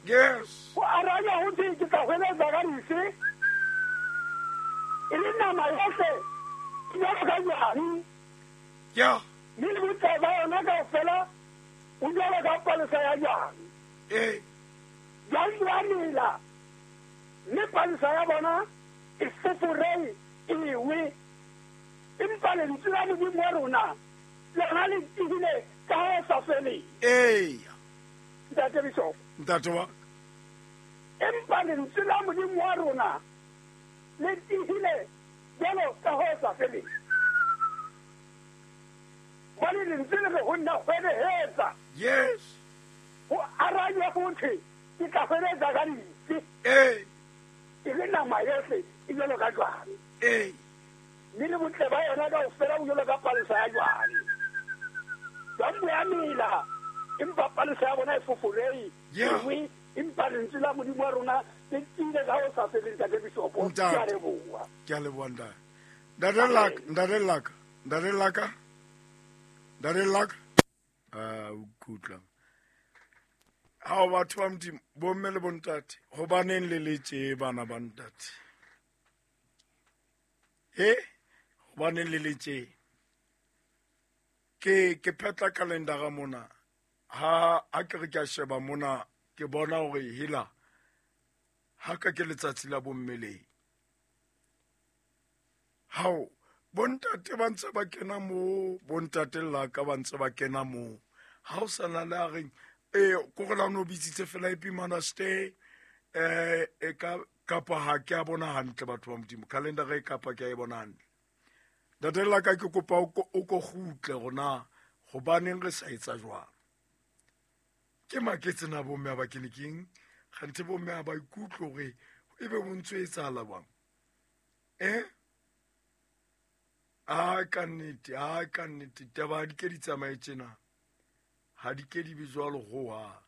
Yes. Go araya ho di ke ka hwele zagarisi. Ile nama yose. Yo ka yani. Yeah. Ni le tsaba yona ka fela. O jala ka palesa ya yani. Jambuanila. Ni palesa ya bona. Isufurei iwi. Impale ntila ni morona. La le tihile ka sa feli. Ntate Bishop. Ntate wa. Impale ntila ni morona. Le tihile jalo ka sa feli. Wali ntila ke honna fele heza. Yes. Ho aranya futhi ka fele zakari. Ile na mayese ile ka jwani. Nile butle ba yona ka ofela o jolo ka palesa ya jwani. Jambuanila. Impa palesa ya bona ifufurei. Iwi impa ntila modimo wa rona le tile ka o sa fele ka Bishop. Ke leboa. Ke leboa nda. Ndarelaka. Ukutla. How batho ba modimo bomme le bontate go baneng le letse bana ba ntate go baneng le letse ke phetla kalendara mona ha ke re ke a sheba mona ke bona gore hela ha ka ke letsatsi la bommeleng hao bontate ba ntse ba kena mo bontate la ka ba ntse ba kena mo ha o sana le a reng ko go la no bitsitse fela epimana ste kapa ha ke a bona hantle batho ba modimo calendar e kapa ke a e bona hantle datela ka ke kopa o ko gutle gona go baneng re sa etsa jwang ke maketse na bomme ba keniking gantse bomme ba ikutlo gore e be bontse e tsala bang ka nnete taba di ke di tsamaye tsena ha di ke di visual go ha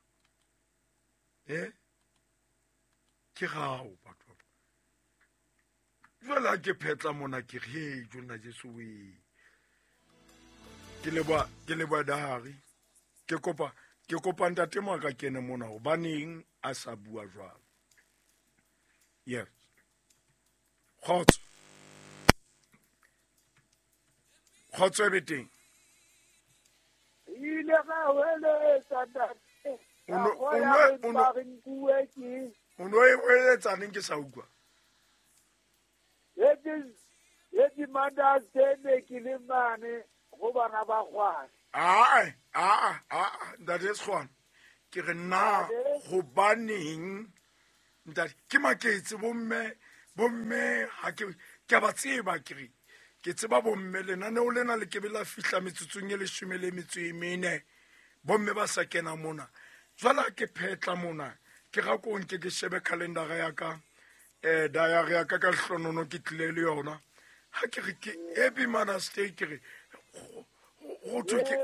ke gao batho jwale ke phetla mona ke re jona Jesu we ke leba dahari ke kopa ntate mo ka kene mona go baneng a sa bua jwang yes khotso beteng ile ga wele tsatate uno e weletsaneng ke sa ukwa yedi manda sene ke le mane go bana ba gwana that is one ke re na go baneng ntate ke maketse bomme ha ke ba tseba ke tseba bomme lenaneo lena le ke be la fihla metsotsong e 14 bomme ba sa kena mona jwala ke phetla mona ke ga ko nke ke shebe calendar ya ka diary ya ka hlonono ke tlile le yona ha ke re ke happy mother's day ke re go to ke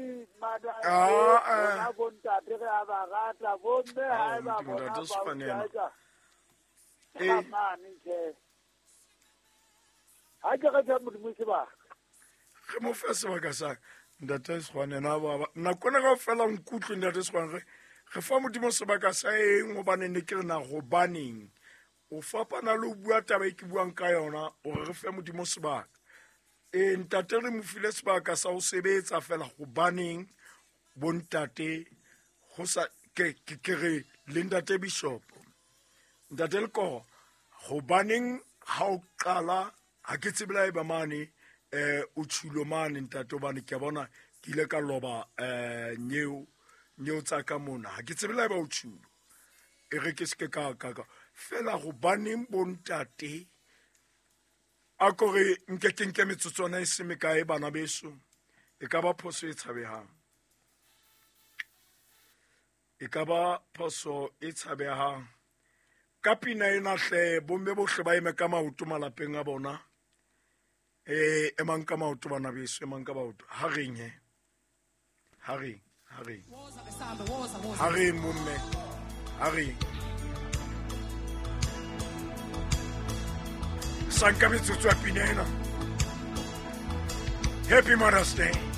ge mo fe sebaka sa ntate Sgwane na baba nakona ga fela nkutlo ntate Sgwane ge fa modimo sebaka sa eng go baneng ke re na go baneng o fapana le o bua taba e ke buang ka yona o re fe modimo sebaka ntate re mo file sebaka sa o sebetsa fela go baneng bontate go sa ke re le ntate Bishop ntate Lekoro go baneng ha o qala ha ke tsebela e ba mane o tshulo mane ntate bane ke bona ke ile ka loba nyeo tsa ka mona ha ke tsebela e ba o tshulo e re ke se ka fela go baneng bontate a kore nke metsotsona e se mekae bana beso e ka ba phoso e tshabehang ka pina e nahle bomme bohle ba eme ka maoto malapeng a bona emang ka maoto bana beso emang ka maoto ha reng bomme ha reng sanka metsotso ya pina ena. Happy Mother's Day.